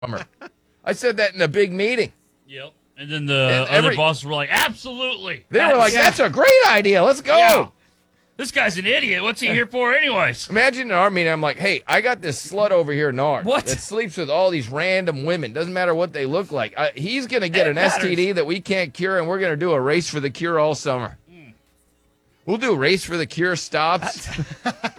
summer. I said that in a big meeting. Yep. And then the other bosses were like, absolutely. They were like, that's a great idea. Let's go. Yeah. This guy's an idiot. What's he here for anyways? Imagine in our meeting, I'm like, hey, I got this slut over here, Nard, that sleeps with all these random women. Doesn't matter what they look like. He's going to get an STD that we can't cure, and we're going to do a race for the cure all summer. We'll do race for the cure stops.